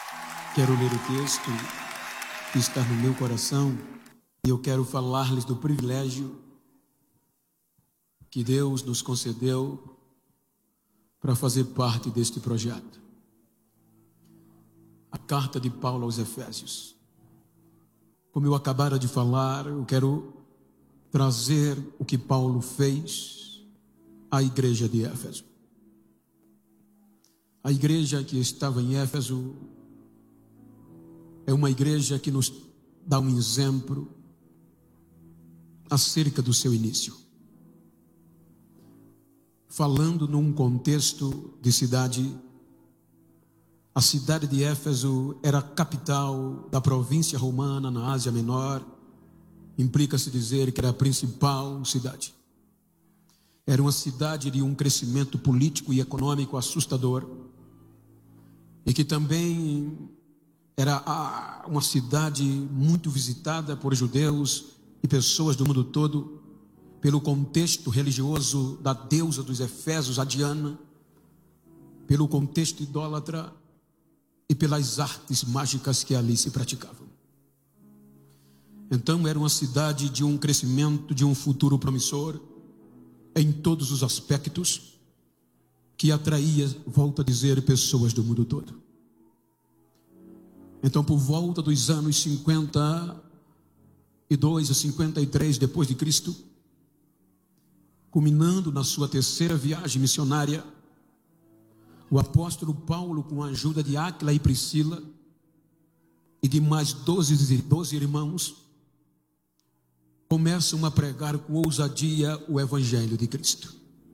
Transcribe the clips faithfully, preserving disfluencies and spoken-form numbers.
Quero ler o texto que está no meu coração e eu quero falar-lhes do privilégio que Deus nos concedeu para fazer parte deste projeto. A carta de Paulo aos Efésios. Como eu acabara de falar, eu quero trazer o que Paulo fez à igreja de Éfeso. A igreja que estava em Éfeso é uma igreja que nos dá um exemplo acerca do seu início. Falando num contexto de cidade, a cidade de Éfeso era a capital da província romana na Ásia Menor. Implica-se dizer que era a principal cidade. Era uma cidade de um crescimento político e econômico assustador, e que também era uma cidade muito visitada por judeus e pessoas do mundo todo, pelo contexto religioso da deusa dos Efésios, a Diana, pelo contexto idólatra e pelas artes mágicas que ali se praticavam. Então era uma cidade de um crescimento, de um futuro promissor, em todos os aspectos, que atraía, volto a dizer, pessoas do mundo todo. Então, por volta dos anos cinquenta e dois a cinquenta e três depois de Cristo, culminando na sua terceira viagem missionária, o apóstolo Paulo, com a ajuda de Áquila e Priscila e de mais doze, doze irmãos, começam a pregar com ousadia o evangelho de Cristo.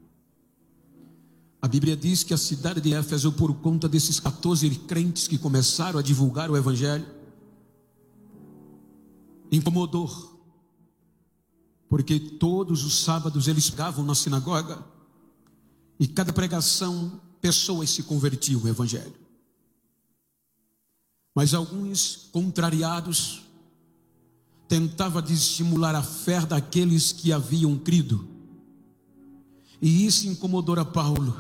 A Bíblia diz que a cidade de Éfeso, por conta desses quatorze crentes que começaram a divulgar o evangelho, incomodou, porque todos os sábados eles pregavam na sinagoga e cada pregação pessoas se convertiam ao evangelho. Mas alguns, contrariados, tentavam estimular a fé daqueles que haviam crido, e isso incomodou a Paulo.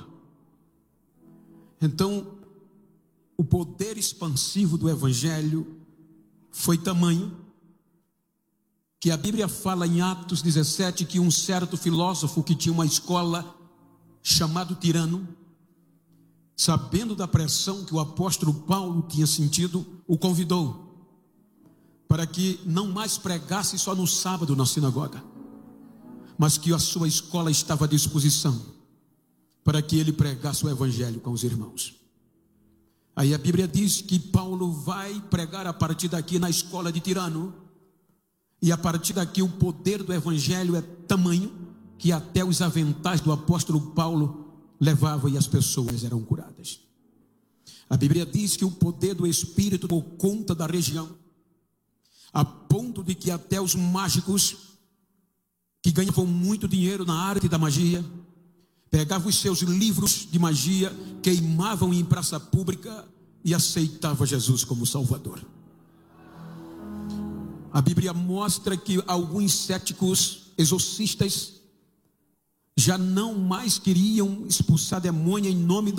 Então, o poder expansivo do evangelho foi tamanho que a Bíblia fala em Atos dezessete que um certo filósofo que tinha uma escola chamado Tirano, sabendo da pressão que o apóstolo Paulo tinha sentido, o convidou para que não mais pregasse só no sábado na sinagoga, mas que a sua escola estava à disposição para que ele pregasse o evangelho com os irmãos. Aí a Bíblia diz que Paulo vai pregar a partir daqui na escola de Tirano, e a partir daqui o poder do evangelho é tamanho que até os aventais do apóstolo Paulo levavam e as pessoas eram curadas. A Bíblia diz que o poder do Espírito tomou conta da região, a ponto de que até os mágicos, que ganhavam muito dinheiro na arte da magia, pegavam os seus livros de magia, queimavam em praça pública e aceitavam Jesus como Salvador. A Bíblia mostra que alguns céticos exorcistas já não mais queriam expulsar demônio em nome da